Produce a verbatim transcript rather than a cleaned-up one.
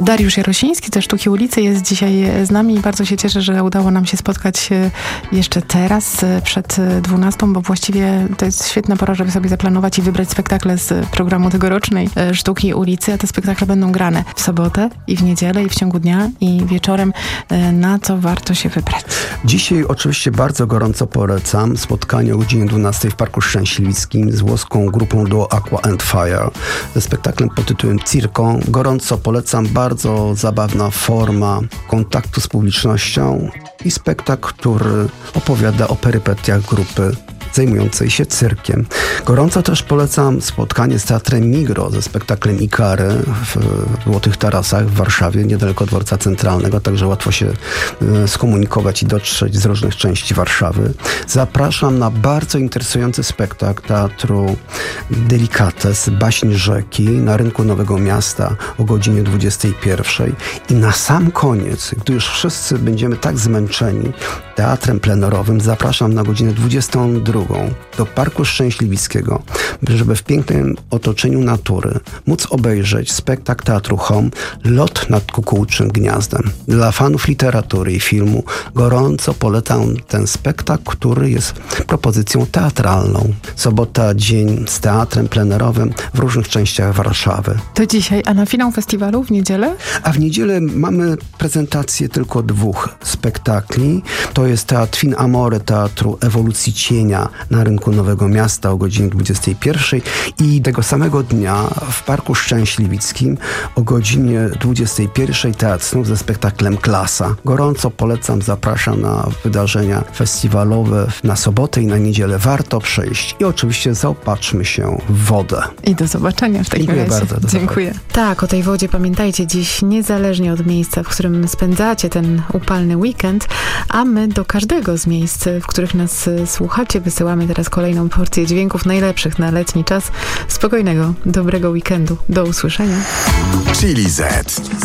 Dariusz Jarosiński ze Sztuki Ulicy jest dzisiaj z nami i bardzo się cieszę, że udało nam się spotkać jeszcze teraz przed dwunastą, bo właściwie to jest świetna pora, żeby sobie zaplanować i wybrać spektakle z programu tegorocznej Sztuki Ulicy, a te spektakle będą grane w sobotę i w niedzielę i w ciągu dnia i wieczorem. Na co warto się wybrać? Dzisiaj oczywiście bardzo gorąco polecam spotkanie o godzinie dwunastej w Parku Szczęśliwskim z włoską grupą duo Aqua and Fire ze spektaklem pod tytułem Circo. Gorąco polecam, bardzo zabawna forma kontaktu z publicznością i spektakl, który opowiada o perypetiach grupy zajmującej się cyrkiem. Gorąco też polecam spotkanie z Teatrem Migro ze spektaklem Ikary w Złotych Tarasach w Warszawie, niedaleko Dworca Centralnego, także łatwo się skomunikować i dotrzeć z różnych części Warszawy. Zapraszam na bardzo interesujący spektakl Teatru Delicates, Baśń Rzeki na rynku Nowego Miasta o godzinie dwudziestej pierwszej. I na sam koniec, gdy już wszyscy będziemy tak zmęczeni teatrem plenerowym, zapraszam na godzinę dwudziestą drugą do Parku Szczęśliwskiego, żeby w pięknym otoczeniu natury móc obejrzeć spektakl Teatru Home Lot nad kukułczym gniazdem. Dla fanów literatury i filmu gorąco polecam ten spektakl, który jest propozycją teatralną. Sobota, dzień z teatrem plenerowym w różnych częściach Warszawy. To dzisiaj, a na finał festiwalu w niedzielę? A w niedzielę mamy prezentację tylko dwóch spektakli. To jest Teatr Fin Amore Teatru Ewolucji Cienia na rynku Nowego Miasta o godzinie dwudziestej pierwszej i tego samego dnia w Parku Szczęśliwickim o godzinie dwudziestej pierwszej Teatr Snów ze spektaklem Klasa. Gorąco polecam, zapraszam na wydarzenia festiwalowe na sobotę i na niedzielę. Warto przyjść i oczywiście zaopatrzmy się w wodę. I do zobaczenia w takim Dziękuję razie. bardzo. Dziękuję. Tak, o tej wodzie pamiętajcie dziś, niezależnie od miejsca, w którym spędzacie ten upalny weekend, a my do każdego z miejsc, w których nas słuchacie, wysyłamy teraz kolejną porcję dźwięków najlepszych na letni czas. Spokojnego, dobrego weekendu. Do usłyszenia. Chili Z.